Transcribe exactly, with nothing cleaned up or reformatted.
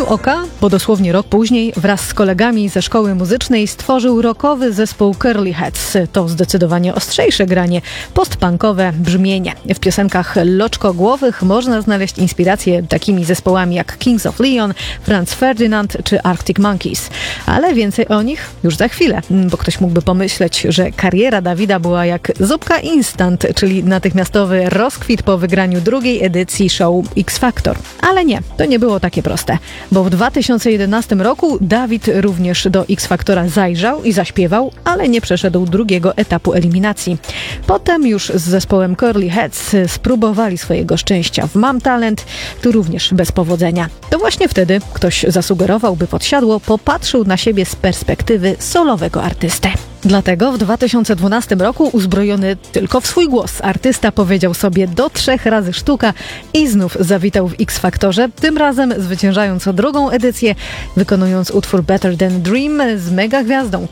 oka, bo dosłownie rok później wraz z kolegami ze szkoły muzycznej stworzył rockowy zespół Curly Heads. To zdecydowanie ostrzejsze granie, postpunkowe brzmienie. W piosenkach loczkogłowych można znaleźć inspiracje takimi zespołami jak Kings of Leon, Franz Ferdinand czy Arctic Monkeys. Ale więcej o nich już za chwilę, bo ktoś mógłby pomyśleć, że kariera Dawida była jak zupka instant, czyli natychmiastowy rozkwit po wygraniu drugiej edycji show X Factor. Ale nie, to nie było takie proste, bo w dwa tysiące jedenastym roku Dawid również do X Factora zajrzał i zaśpiewał, ale nie przeszedł drugiego etapu eliminacji. Potem już z zespołem Curly Heads spróbowali swojego szczęścia w Mam Talent, tu również bez powodzenia. To właśnie wtedy ktoś zasugerował, by Podsiadło popatrzył na siebie z perspektywy solowego artysty. Dlatego w dwa tysiące dwunastym roku, uzbrojony tylko w swój głos, artysta powiedział sobie do trzech razy sztuka i znów zawitał w X Factorze, tym razem zwyciężając drugą edycję, wykonując utwór Better Than Dream z mega gwiazdą